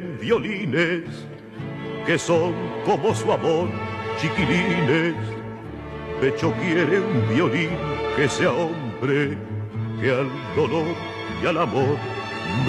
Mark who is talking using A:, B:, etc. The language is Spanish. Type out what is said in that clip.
A: quieren violines que son como su amor, chiquilines. Pecho quiere un violín que sea hombre, que al dolor y al amor